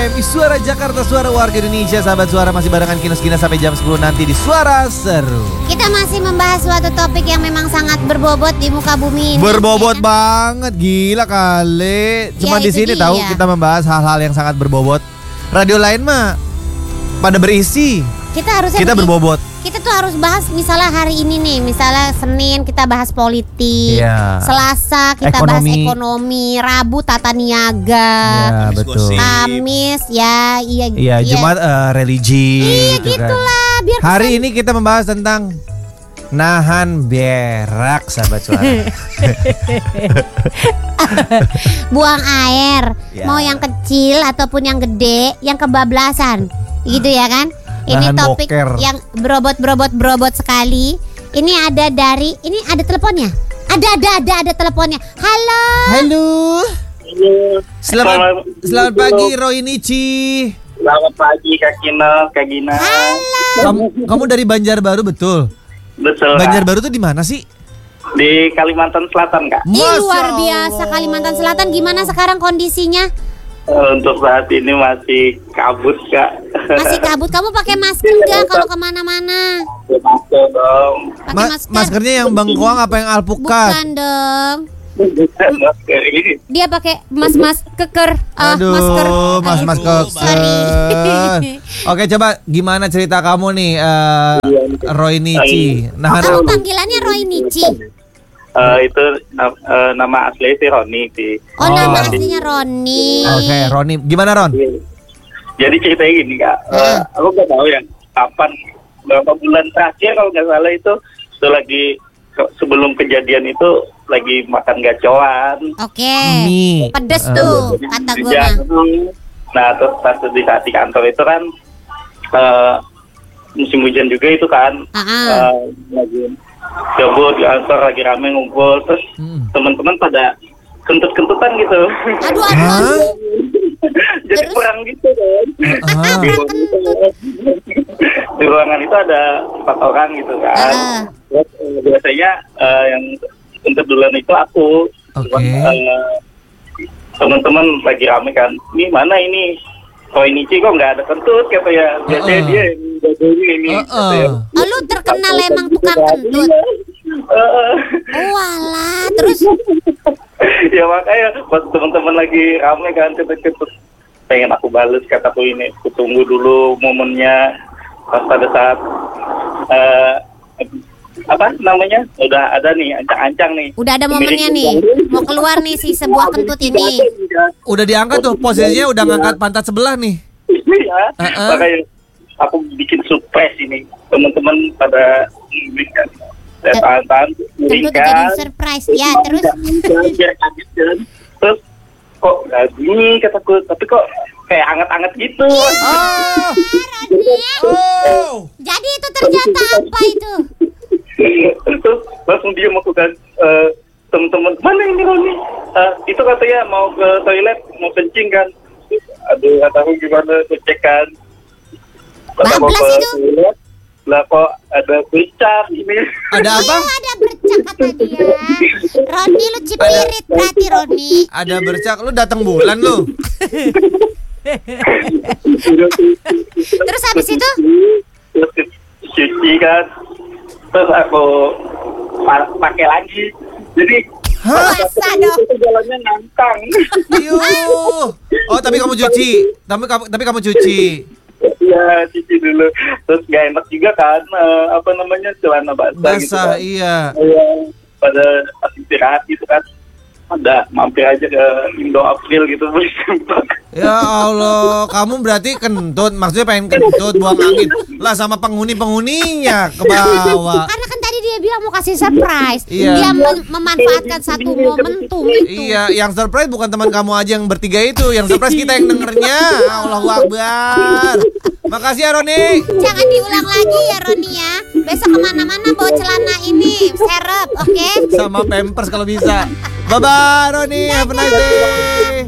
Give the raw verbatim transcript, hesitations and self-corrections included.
Suara Jakarta, suara warga Indonesia. Sahabat Suara masih barengan Kinos-Kinos sampai jam sepuluh nanti di Suara Seru. Kita masih membahas suatu topik yang memang sangat berbobot di muka bumi ini. Berbobot ya? banget, gila kali. Cuma Ya, di sini dia. tahu kita membahas hal-hal yang sangat berbobot. Radio lain mah pada berisi. Kita harusnya Kita begini, berbobot. Kita tuh harus bahas misalnya hari ini nih, misalnya Senin kita bahas politik, Iya. Selasa kita bahas Ekonomi. ekonomi, Rabu tata niaga, Ya, betul. Kamis ya iya Iya, Jumat eh, religi. Iya gitu kan. gitulah biar Hari ini kita membahas tentang nahan berak, sahabat Suara. buang air, Ya. mau yang kecil ataupun yang gede, yang kebablasan, gitu ya kan? Ini Nahan topik boker. yang berobot-berobot-berobot sekali. Ini ada dari, ini ada teleponnya. Ada, ada, ada, ada teleponnya. Halo. Halo. Selamat selamat pagi Roy Nici. Selamat pagi Kak Kino, Kak Gina. Halo. Kamu kamu dari Banjarbaru betul? Betul. Kak. Banjarbaru tuh di mana sih? Di Kalimantan Selatan, Kak. Ih, Masya luar Allah. biasa Kalimantan Selatan. Gimana sekarang kondisinya? Eh, Untuk saat ini masih kabut, Kak. Masih kabut. Kamu pakai masker nggak kalau kemana-mana? Masker dong. Pakai Ma- masker. maskernya yang bengkoang apa yang alpukat? Bukan dong. Masker ini. Dia pakai mas-mas keker. Ah, Aduh, masker. mas-mas Aduh, keker. sorry. Oke, coba gimana cerita kamu nih, eh, Roy Nici? Nahan Kamu panggilannya Roy Nici. Eh, itu na- eh, nama asli si Roni sih. Oh, Oh. nama aslinya Roni. Oke, Roni, gimana Ron? Jadi ceritanya gini, Kak. Eh, Hmm. aku nggak tahu ya kapan, berapa bulan terakhir kalau nggak salah itu itu lagi ke- sebelum kejadian itu lagi makan gacoan. Oke. Mie. Pedes Eh, tuh kata gue Ya, mah. nah terus pas di saat di kantor itu kan eh, musim hujan juga itu kan. Ah, ah. Eh, lagi gabut di kantor lagi rame ngumpul terus Hmm. teman-teman pada kentut-kentutan gitu. Aduh, aduh, Hah? aduh. Jadi Terus? kurang gitu kan. Ah. Di ruangan itu, di ruangan itu ada empat orang gitu kan. Ah. Terus, eh, biasanya eh, yang kentut duluan itu aku. Oke. Cuman, eh, teman-teman lagi rame kan. Ini mana ini? Roy Nici kok nggak ada kentut kata ya. Biasanya Uh-uh. dia yang dadanya ini. kata ya. Uh-uh. Oh, lu terkenal emang tukang kentut. Heeh. Oh, walah. Terus Ya makanya pas teman-teman lagi rame kan kentut-kentut pengen aku bales kataku ini aku tunggu dulu momennya pas pada saat eh, apa namanya udah ada nih ancang-ancang nih udah ada momennya nih. Mau keluar nih si sebuah kentut ini. Udah diangkat tuh, posisinya udah ngangkat pantat sebelah nih. Iya, Uh-uh. makanya aku bikin surprise ini teman-teman pada memberikan saya tahan-tahan Tentu jadi surprise ya. Terus biar kaget kan. Terus kok nggak gini kataku, tapi kok kayak anget-anget gitu. Oh. Oh. jadi itu ternyata apa itu? Terus langsung dia mau kan eh, teman-teman mana ini Roni? Eh, itu katanya mau ke toilet mau kencing kan? Aduh kataku gimana cek kan? Kata mau Bablas ke itu? toilet, lah kok ada bercak ini. Ada apa? Oh, ada bercak kata dia. Roni lu cipirit berarti Roni. Ada bercak, lu datang bulan lu. Terus habis itu? Terus cuci kan, terus aku pa- pakai lagi. Jadi Hah? Puasa dong. itu jalannya ngantang. Yuh. Oh, tapi kamu cuci. Tapi kamu tapi kamu cuci. Ya cuci dulu. Terus gak enak juga kan, eh, apa namanya celana basah, gitu Basah, kan. iya. Iya, pada pas istirahat gitu kan. Ada mampir aja ke Indo April gitu beli sempak. Ya Allah, kamu berarti kentut, maksudnya pengen kentut, buang angin. Lah sama penghuni-penghuninya ke bawah. Karena kan tadi dia bilang mau kasih surprise. Iya. Dia mem- memanfaatkan satu momentum itu. Iya, yang surprise bukan teman kamu aja yang bertiga itu, yang surprise kita yang dengernya. Allahu Akbar. Makasih ya Roni. Jangan diulang lagi ya Roni ya. Besok kemana-mana bawa celana ini serep, oke? Sama Pampers kalau bisa. Bye bye Roni, have a nice day.